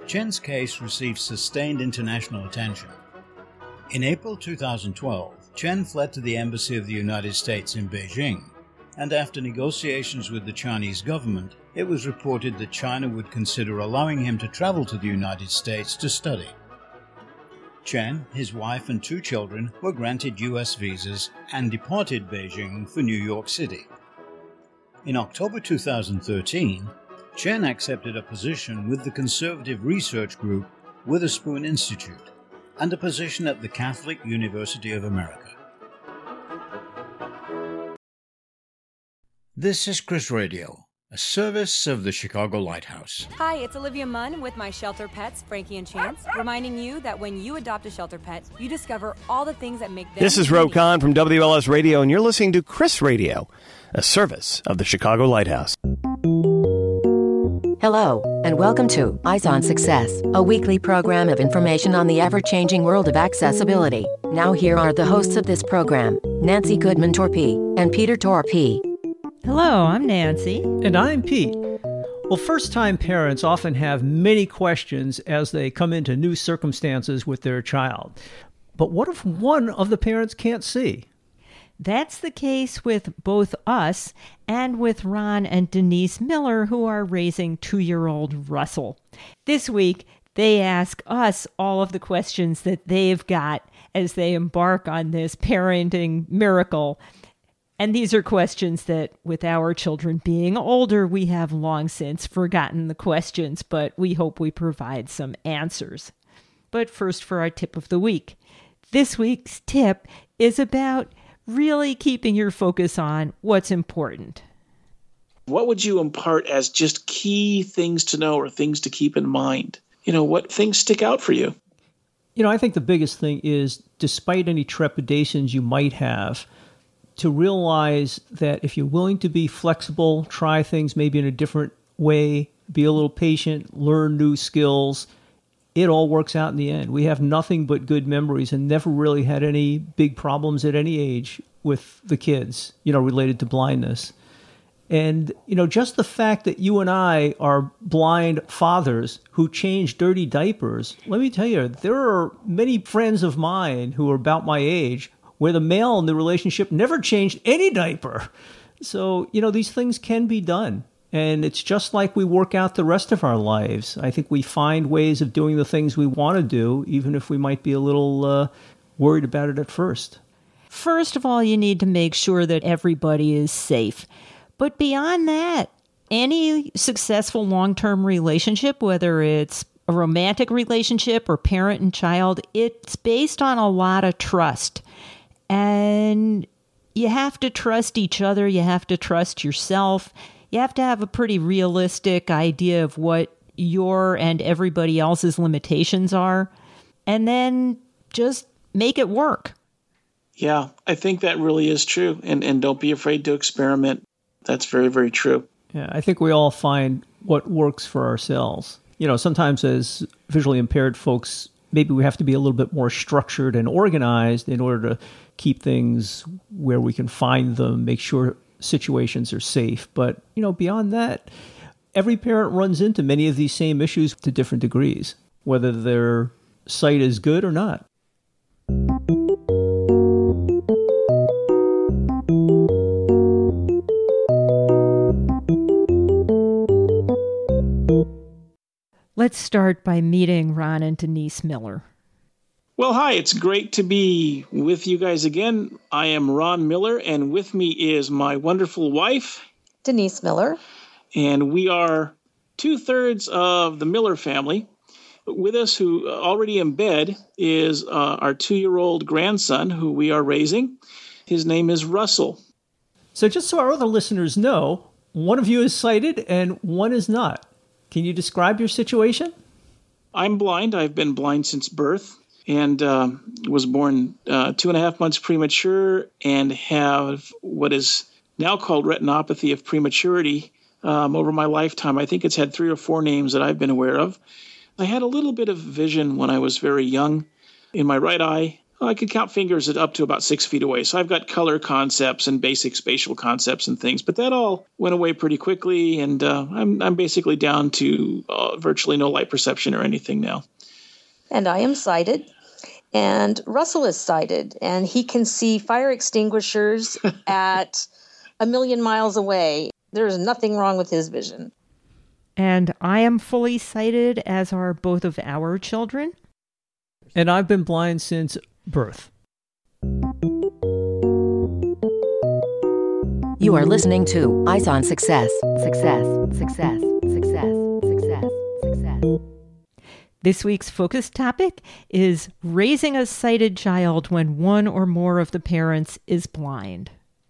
S10: Chen's case received sustained international attention. In April two thousand twelve, Chen fled to the Embassy of the United States in Beijing, and after negotiations with the Chinese government, it was reported that China would consider allowing him to travel to the United States to study. Chen, his wife and two children were granted U S visas and departed Beijing for New York City. In October two thousand thirteen, Chen accepted a position with the conservative research group Witherspoon Institute and a position at the Catholic University of America. This is Chris Radio, a service of the Chicago Lighthouse.
S11: Hi, it's Olivia Munn with my shelter pets, Frankie and Chance, reminding you that when you adopt a shelter pet, you discover all the things that make them
S12: This is Roe Khan from W L S Radio, and you're listening to Chris Radio, a service of the Chicago Lighthouse.
S13: Hello, and welcome to Eyes on Success, a weekly program of information on the ever-changing world of accessibility. Now here are the hosts of this program, Nancy Goodman-Torpey and Peter Torpey.
S14: Hello, I'm Nancy.
S15: And I'm Pete. Well, first-time parents often have many questions as they come into new circumstances with their child. But what if one of the parents can't see?
S14: That's the case with both us and with Ron and Denise Miller, who are raising two-year-old Russell. This week, they ask us all of the questions that they've got as they embark on this parenting miracle. And these are questions that, with our children being older, we have long since forgotten the questions, but we hope we provide some answers. But first, for our tip of the week. This week's tip is about really keeping your focus on what's important.
S16: What would you impart as just key things to know or things to keep in mind? You know, what things stick out for you?
S15: You know, I think the biggest thing is, despite any trepidations you might have, to realize that if you're willing to be flexible, try things maybe in a different way, be a little patient, learn new skills, it all works out in the end. We have nothing but good memories and never really had any big problems at any age with the kids, you know, related to blindness. And, you know, just the fact that you and I are blind fathers who change dirty diapers, let me tell you, there are many friends of mine who are about my age where the male in the relationship never changed any diaper. So, you know, these things can be done. And it's just like we work out the rest of our lives. I think we find ways of doing the things we want to do, even if we might be a little uh, worried about it at first.
S14: First of all, you need to make sure that everybody is safe. But beyond that, any successful long-term relationship, whether it's a romantic relationship or parent and child, it's based on a lot of trust. And you have to trust each other. You have to trust yourself. You have to have a pretty realistic idea of what your and everybody else's limitations are, and then just make it work.
S16: Yeah, I think that really is true. And, and don't be afraid to experiment. That's very, very true.
S15: Yeah, I think we all find what works for ourselves. You know, sometimes as visually impaired folks, maybe we have to be a little bit more structured and organized in order to keep things where we can find them, make sure situations are safe. But, you know, beyond that, every parent runs into many of these same issues to different degrees, whether their sight is good or not.
S14: Let's start by meeting Ron and Denise Miller.
S16: Well, hi, it's great to be with you guys again. I am Ron Miller, and with me is my wonderful wife,
S17: Denise Miller.
S16: And we are two-thirds of the Miller family. With us, who already in bed, is uh, our two-year-old grandson, who we are raising. His name is Russell.
S15: So just so our other listeners know, one of you is sighted and one is not. Can you describe your situation?
S16: I'm blind. I've been blind since birth. And uh, was born uh, two and a half months premature and have what is now called retinopathy of prematurity um, over my lifetime. I think it's had three or four names that I've been aware of. I had a little bit of vision when I was very young in my right eye, I could count fingers at up to about six feet away. So I've got color concepts and basic spatial concepts and things, but that all went away pretty quickly. And uh, I'm, I'm basically down to uh, virtually no light perception or anything now.
S17: And I am sighted. And Russell is sighted. And he can see fire extinguishers at a million miles away. There's nothing wrong with his vision.
S14: And I am fully sighted, as are both of our children.
S15: And I've been blind since birth.
S13: You are listening to Eyes on Success. Success, success, success, success, success.
S14: This week's focus topic is raising a sighted child when one or more of the parents is blind.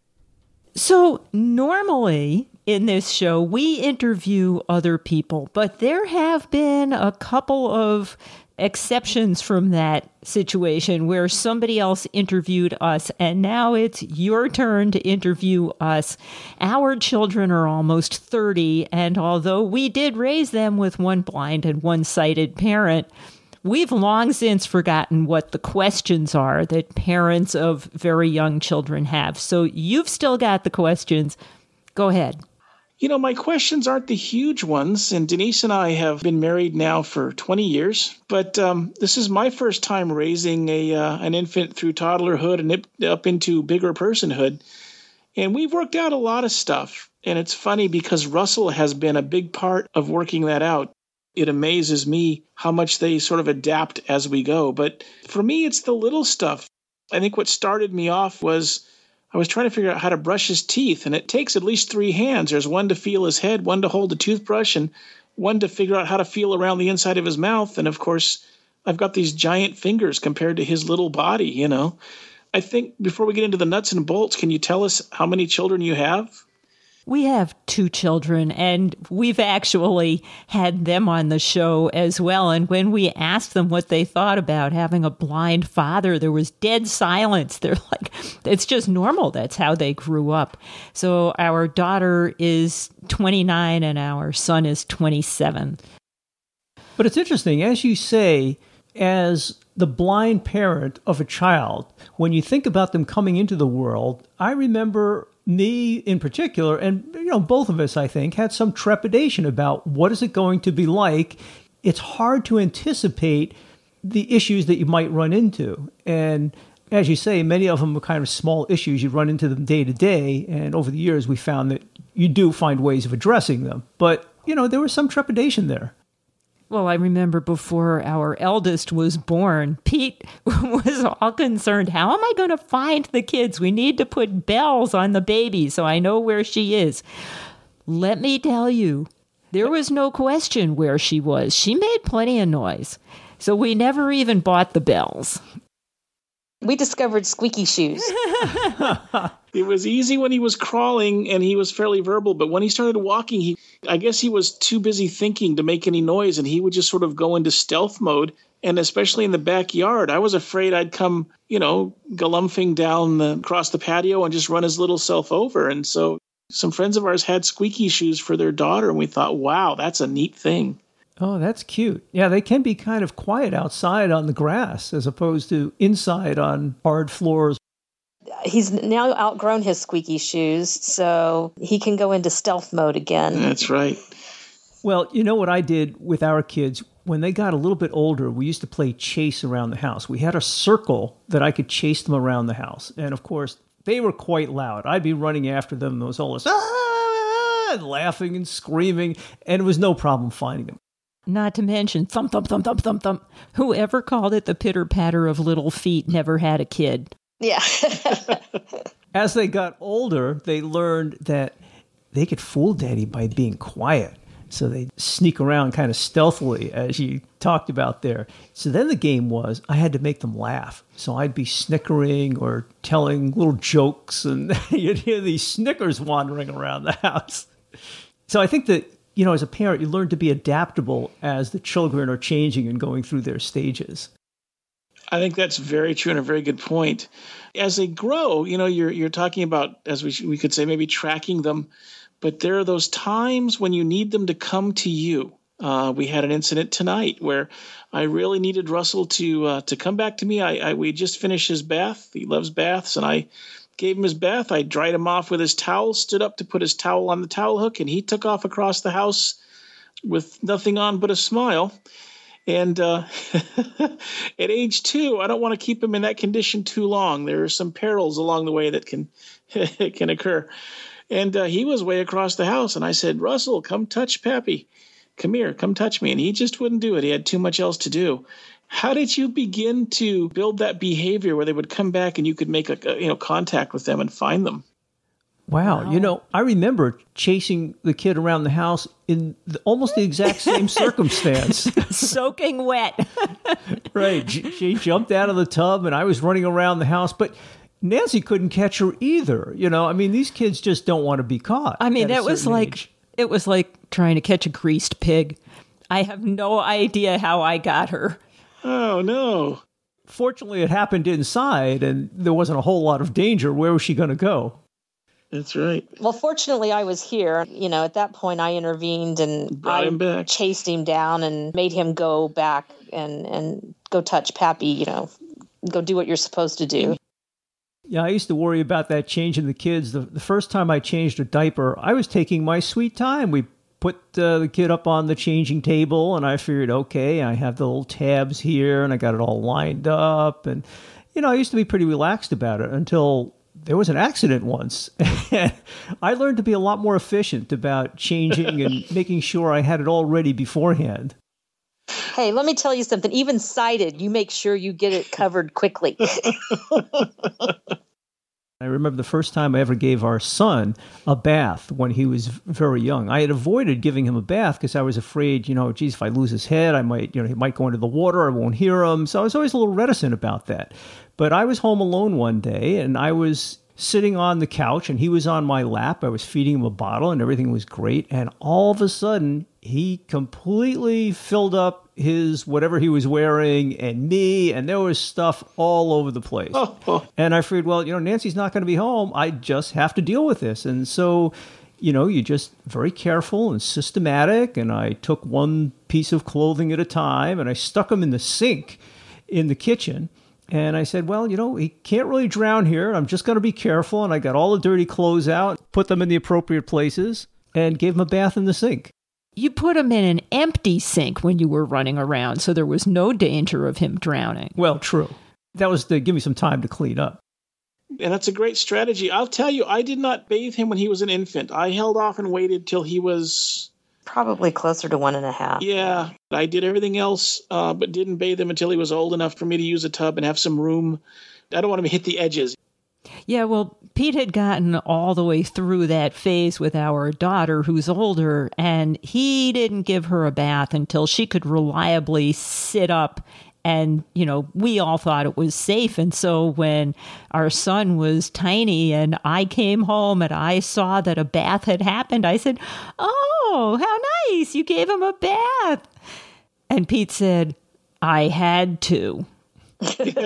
S14: So normally in this show, we interview other people, but there have been a couple of exceptions from that situation where somebody else interviewed us, and now it's your turn to interview us. Our children are almost thirty, and although we did raise them with one blind and one sighted parent, we've long since forgotten what the questions are that parents of very young children have. So you've still got the questions. Go ahead.
S16: You know, my questions aren't the huge ones, and Denise and I have been married now for twenty years, but um, this is my first time raising a uh, an infant through toddlerhood and it, up into bigger personhood, and we've worked out a lot of stuff, and it's funny because Russell has been a big part of working that out. It amazes me how much they sort of adapt as we go, but for me, it's the little stuff. I think what started me off was I was trying to figure out how to brush his teeth, and it takes at least three hands. There's one to feel his head, one to hold the toothbrush, and one to figure out how to feel around the inside of his mouth. And of course, I've got these giant fingers compared to his little body, you know. I think before we get into the nuts and bolts, can you tell us how many children you have?
S14: We have two children, and we've actually had them on the show as well. And when we asked them what they thought about having a blind father, there was dead silence. They're like, it's just normal. That's how they grew up. So our daughter is twenty-nine and our son is twenty-seven.
S15: But it's interesting, as you say, as the blind parent of a child, when you think about them coming into the world, I remember me in particular, and you know, both of us, I think, had some trepidation about what is it going to be like. It's hard to anticipate the issues that you might run into. And as you say, many of them are kind of small issues. You run into them day to day. And over the years, we found that you do find ways of addressing them. But, you know, there was some trepidation there.
S14: Well, I remember before our eldest was born, Pete was all concerned. How am I going to find the kids? We need to put bells on the baby so I know where she is. Let me tell you, there was no question where she was. She made plenty of noise. So we never even bought the bells.
S17: We discovered squeaky shoes.
S16: It was easy when he was crawling and he was fairly verbal, but when he started walking, he I guess he was too busy thinking to make any noise, and he would just sort of go into stealth mode. And especially in the backyard, I was afraid I'd come, you know, galumphing down the, across the patio and just run his little self over. And so some friends of ours had squeaky shoes for their daughter, and we thought, wow, that's a neat thing.
S15: Oh, that's cute. Yeah, they can be kind of quiet outside on the grass as opposed to inside on hard floors.
S17: He's now outgrown his squeaky shoes, so he can go into stealth mode again.
S16: That's right.
S15: Well, you know what I did with our kids? When they got a little bit older, we used to play chase around the house. We had a circle that I could chase them around the house. And of course, they were quite loud. I'd be running after them. There was all this, ah, and laughing and screaming, and it was no problem finding them.
S14: Not to mention thump, thump, thump, thump, thump, thump. Whoever called it the pitter-patter of little feet never had a kid.
S17: Yeah.
S15: As they got older, they learned that they could fool Daddy by being quiet. So they sneak around kind of stealthily, as you talked about there. So then the game was, I had to make them laugh. So I'd be snickering or telling little jokes, and you'd hear these snickers wandering around the house. So I think that, you know, as a parent, you learn to be adaptable as the children are changing and going through their stages.
S16: I think that's very true and a very good point. As they grow, you know, you're you're talking about, as we we could say, maybe tracking them, but there are those times when you need them to come to you. Uh, we had an incident tonight where I really needed Russell to uh, to come back to me. I, I we just finished his bath. He loves baths, and I gave him his bath. I dried him off with his towel, stood up to put his towel on the towel hook, and he took off across the house with nothing on but a smile. And uh, at age two, I don't want to keep him in that condition too long. There are some perils along the way that can can occur. And uh, he was way across the house, and I said, Russell, come touch Pappy. Come here, come touch me. And he just wouldn't do it. He had too much else to do. How did you begin to build that behavior where they would come back and you could make a, a you know contact with them and find them?
S15: Wow.
S14: Wow.
S15: You know, I remember chasing the kid around the house in the, almost the exact same circumstance.
S14: Soaking wet.
S15: Right. She, she jumped out of the tub and I was running around the house, but Nancy couldn't catch her either. You know, I mean, these kids just don't want to be caught.
S14: I mean,
S15: at a
S14: that was
S15: certain
S14: like,
S15: age.
S14: it was like trying to catch a greased pig. I have no idea how I got her.
S16: Oh, no.
S15: Fortunately, it happened inside and there wasn't a whole lot of danger. Where was she going to go?
S16: That's right.
S17: Well, fortunately, I was here. You know, at that point, I intervened and
S16: Brought
S17: I
S16: him back.
S17: chased him down and made him go back and, and go touch Pappy, you know, go do what you're supposed to do.
S15: Yeah, I used to worry about that changing the kids. The, the first time I changed a diaper, I was taking my sweet time. We put uh, the kid up on the changing table, and I figured, okay, I have the little tabs here, and I got it all lined up. And, you know, I used to be pretty relaxed about it until there was an accident once. I learned to be a lot more efficient about changing and making sure I had it all ready beforehand.
S17: Hey, let me tell you something. Even sighted, you make sure you get it covered quickly.
S15: I remember the first time I ever gave our son a bath when he was very young. I had avoided giving him a bath because I was afraid, you know, geez, if I lose his head, I might, you know, he might go into the water, I won't hear him. So I was always a little reticent about that. But I was home alone one day and I was sitting on the couch and he was on my lap. I was feeding him a bottle and everything was great. And all of a sudden, he completely filled up his whatever he was wearing and me, and there was stuff all over the place. Oh, oh. And I figured, well, you know, Nancy's not going to be home. I just have to deal with this. And so, you know, you're just very careful and systematic. And I took one piece of clothing at a time and I stuck them in the sink in the kitchen. And I said, well, you know, he can't really drown here. I'm just going to be careful. And I got all the dirty clothes out, put them in the appropriate places, and gave him a bath in the sink.
S14: You put him in an empty sink when you were running around, so there was no danger of him drowning.
S15: Well, true. That was to give me some time to clean up.
S16: And that's a great strategy. I'll tell you, I did not bathe him when he was an infant. I held off and waited till he was...
S17: Probably closer to one and a half.
S16: Yeah, I did everything else, uh, but didn't bathe him until he was old enough for me to use a tub and have some room. I don't want him to hit the edges.
S14: Yeah, well, Pete had gotten all the way through that phase with our daughter, who's older, and he didn't give her a bath until she could reliably sit up. And, you know, we all thought it was safe. And so when our son was tiny and I came home and I saw that a bath had happened, I said, oh, how nice. You gave him a bath. And Pete said, I had to.
S15: But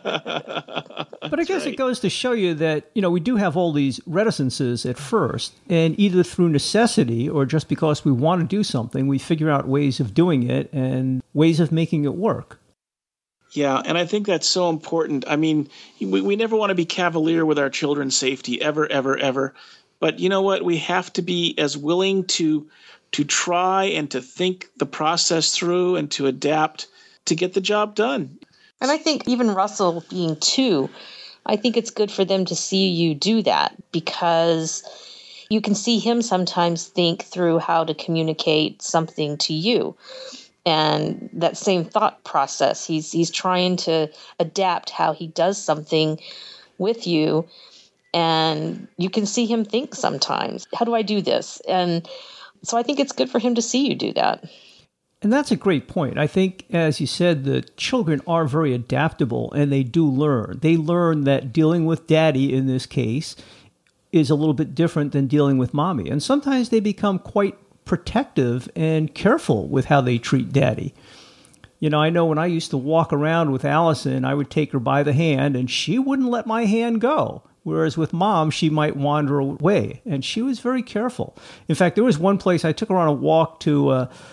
S15: I guess right. It goes to show you that, you know, we do have all these reticences at first, and either through necessity or just because we want to do something, we figure out ways of doing it and ways of making it work.
S16: Yeah, and I think that's so important. I mean, we, we never want to be cavalier with our children's safety, ever, ever, ever. But you know what? We have to be as willing to to try and to think the process through and to adapt to get the job done.
S17: And I think even Russell being two, I think it's good for them to see you do that because you can see him sometimes think through how to communicate something to you. And that same thought process, he's he's trying to adapt how he does something with you. And you can see him think sometimes, how do I do this? And so I think it's good for him to see you do that.
S15: And that's a great point. I think, as you said, the children are very adaptable and they do learn. They learn that dealing with daddy in this case is a little bit different than dealing with mommy. And sometimes they become quite protective and careful with how they treat daddy. You know, I know when I used to walk around with Allison, I would take her by the hand and she wouldn't let my hand go. Whereas with mom, she might wander away and she was very careful. In fact, there was one place I took her on a walk to uh,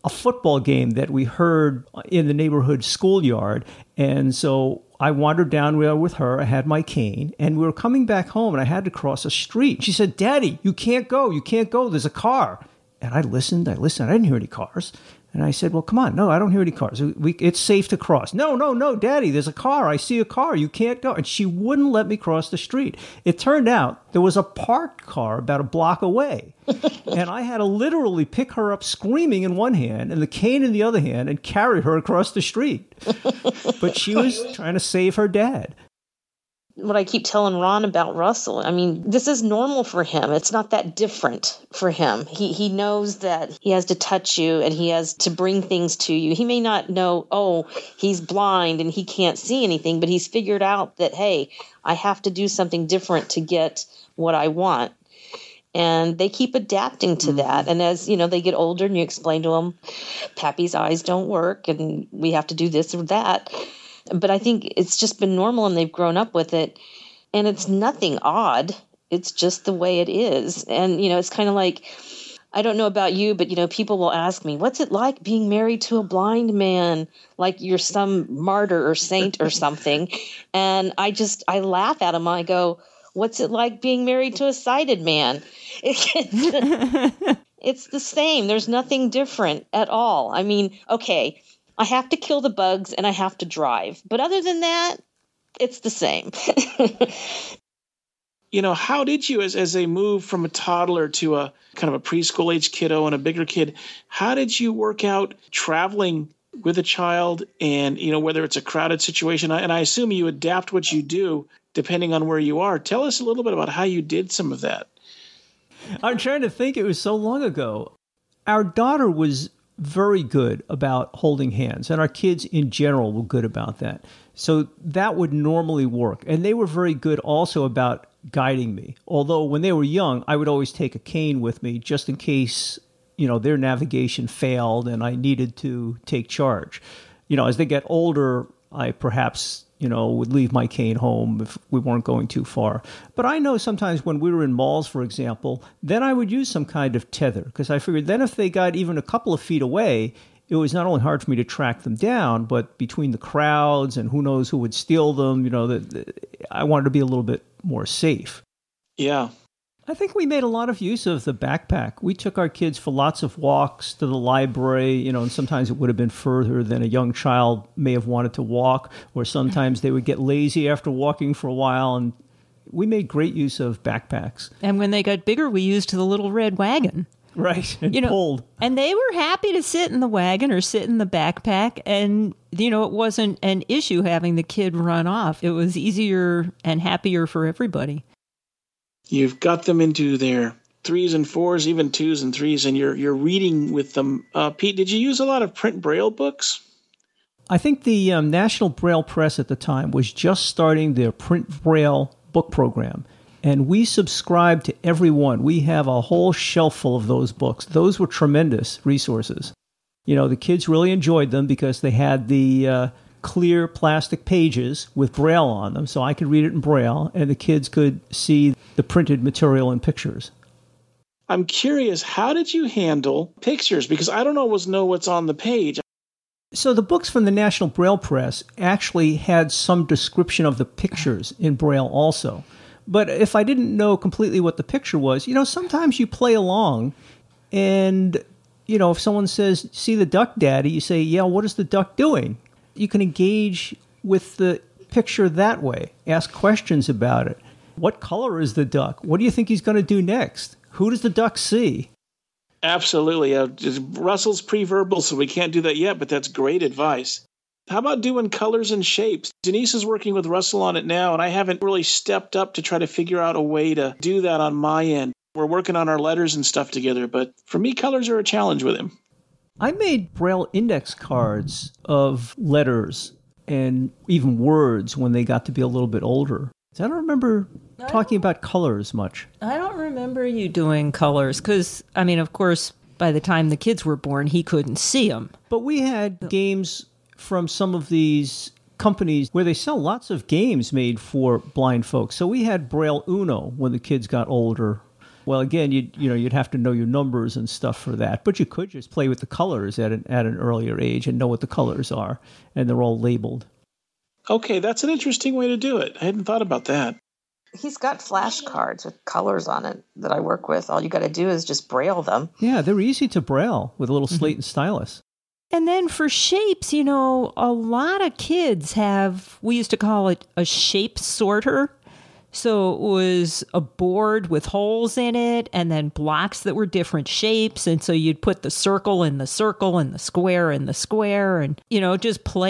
S15: a football game that we heard in the neighborhood schoolyard. And so I wandered down there with her. I had my cane, and we were coming back home, and I had to cross a street. She said, "Daddy, you can't go. You can't go. There's a car." And I listened. I listened. I didn't hear any cars. And I said, "Well, come on. No, I don't hear any cars. We, it's safe to cross." "No, no, no, Daddy, there's a car. I see a car. You can't go." And she wouldn't let me cross the street. It turned out there was a parked car about a block away. And I had to literally pick her up screaming in one hand and the cane in the other hand and carry her across the street. But she was trying to save her dad.
S17: What I keep telling Ron about Russell, I mean, this is normal for him. It's not that different for him. He he knows that he has to touch you and he has to bring things to you. He may not know, oh, he's blind and he can't see anything, but he's figured out that, hey, I have to do something different to get what I want. And they keep adapting to that. And as, you know, they get older and you explain to them, Pappy's eyes don't work and we have to do this or that. But I think it's just been normal and they've grown up with it. And it's nothing odd. It's just the way it is. And, you know, it's kind of like, I don't know about you, but, you know, people will ask me, what's it like being married to a blind man? Like you're some martyr or saint or something. And I just, I laugh at them. I go, what's it like being married to a sighted man? It's the same. There's nothing different at all. I mean, okay, I have to kill the bugs and I have to drive. But other than that, it's the same.
S16: You know, how did you, as, as they move from a toddler to a kind of a preschool age kiddo and a bigger kid, how did you work out traveling with a child and, you know, whether it's a crowded situation? And I assume you adapt what you do depending on where you are. Tell us a little bit about how you did some of that.
S15: I'm trying to think. It was so long ago. Our daughter was very good about holding hands, and our kids in general were good about that. So that would normally work. And they were very good also about guiding me. Although when they were young, I would always take a cane with me just in case, you know, their navigation failed and I needed to take charge. You know, as they get older, I perhaps, you know, would leave my cane home if we weren't going too far. But I know sometimes when we were in malls, for example, then I would use some kind of tether because I figured then if they got even a couple of feet away, it was not only hard for me to track them down, but between the crowds and who knows who would steal them, you know, the, the, I wanted to be a little bit more safe.
S16: Yeah.
S15: I think we made a lot of use of the backpack. We took our kids for lots of walks to the library, you know, and sometimes it would have been further than a young child may have wanted to walk, or sometimes they would get lazy after walking for a while, and we made great use of backpacks.
S14: And when they got bigger, we used the little red wagon.
S15: Right, and
S14: you know,
S15: pulled.
S14: And they were happy to sit in the wagon or sit in the backpack, and, you know, it wasn't an issue having the kid run off. It was easier and happier for everybody.
S16: You've got them into their threes and fours, even twos and threes, and you're you're reading with them. Uh, Pete, did you use a lot of print Braille books?
S15: I think the um, National Braille Press at the time was just starting their print Braille book program, and we subscribed to every one. We have a whole shelf full of those books. Those were tremendous resources. You know, the kids really enjoyed them because they had the uh, clear plastic pages with Braille on them, so I could read it in Braille, and the kids could see the printed material and pictures.
S16: I'm curious, how did you handle pictures? Because I don't always know what's on the page.
S15: So the books from the National Braille Press actually had some description of the pictures in Braille also. But if I didn't know completely what the picture was, you know, sometimes you play along and, you know, if someone says, "See the duck, Daddy," you say, "Yeah, what is the duck doing?" You can engage with the picture that way. Ask questions about it. What color is the duck? What do you think he's going to do next? Who does the duck see?
S16: Absolutely. Uh, Russell's pre-verbal, so we can't do that yet, but that's great advice. How about doing colors and shapes? Denise is working with Russell on it now, and I haven't really stepped up to try to figure out a way to do that on my end. We're working on our letters and stuff together, but for me, colors are a challenge with him.
S15: I made Braille index cards of letters and even words when they got to be a little bit older. I don't remember I talking don't, about colors much.
S14: I don't remember you doing colors because, I mean, of course, by the time the kids were born, he couldn't see them.
S15: But we had games from some of these companies where they sell lots of games made for blind folks. So we had Braille Uno when the kids got older. Well, again, you you know you'd have to know your numbers and stuff for that, but you could just play with the colors at an at an earlier age and know what the colors are, and they're all labeled.
S16: Okay, that's an interesting way to do it. I hadn't thought about that.
S17: He's got flashcards with colors on it that I work with. All you got to do is just braille them.
S15: Yeah, they're easy to braille with a little slate mm-hmm. and stylus.
S14: And then for shapes, you know, a lot of kids have, we used to call it a shape sorter. So it was a board with holes in it and then blocks that were different shapes. And so you'd put the circle in the circle and the square in the square and, you know, just play